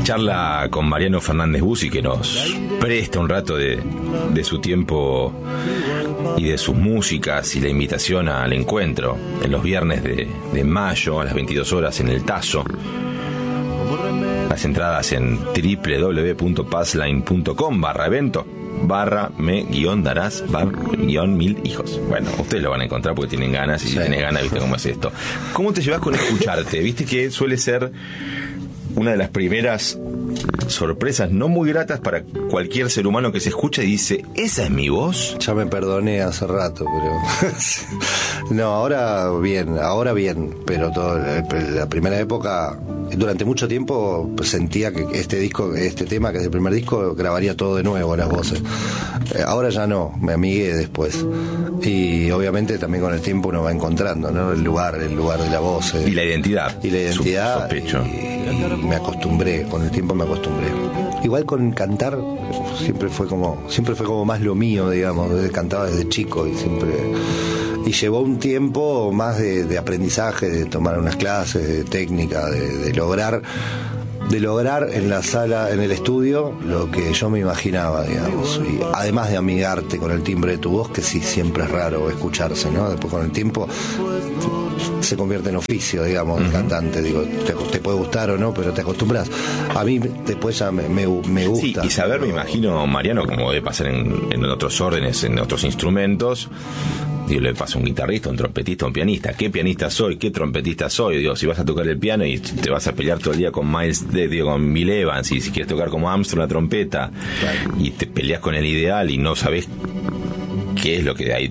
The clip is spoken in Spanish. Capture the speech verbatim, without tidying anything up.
charla con Mariano Fernández Bussi, que nos presta un rato de, de su tiempo y de sus músicas, y la invitación al encuentro en los viernes de, de mayo a las veintidós horas en el Tazo. Las entradas en doble u doble u doble u punto passline punto com barra evento barra me guión darás bar guión mil hijos. Bueno, ustedes lo van a encontrar porque tienen ganas, y si sí. Tienes ganas, viste cómo es esto. ¿Cómo te llevas con escucharte? Viste que suele ser una de las primeras sorpresas no muy gratas para cualquier ser humano que se escucha y dice, ¿esa es mi voz? Ya me perdoné hace rato, pero no, ahora bien, ahora bien, pero todo, la primera época, durante mucho tiempo sentía que este disco, este tema, que es el primer disco, grabaría todo de nuevo, las voces. Ahora ya no, me amigué después. Y obviamente también con el tiempo uno va encontrando, ¿no? El lugar, el lugar de la voz. Y la identidad. Y la identidad. Sospecho. Y, y me acostumbré, con el tiempo me acostumbré. Igual con cantar siempre fue como, siempre fue como más lo mío, digamos. Cantaba desde chico y siempre. Y llevó un tiempo más de, de aprendizaje, de tomar unas clases, de técnica, de, de lograr. de lograr en la sala, en el estudio, lo que yo me imaginaba, digamos. Y además de amigarte con el timbre de tu voz, que sí, siempre es raro escucharse, ¿no? Después con el tiempo se convierte en oficio, digamos, uh-huh. El cantante. Digo, te, te puede gustar o no, pero te acostumbras. A mí después ya me, me, me gusta. Sí, y saber, me imagino, Mariano, como debe pasar en, en otros órdenes, en otros instrumentos. Digo, le pasa a un guitarrista, un trompetista, un pianista. ¿Qué pianista soy? ¿Qué trompetista soy? Digo, si vas a tocar el piano y te vas a pelear todo el día con Miles, de, digo, con Bill Evans, y si quieres tocar como Armstrong la trompeta, claro, y te peleas con el ideal y no sabes qué es lo que hay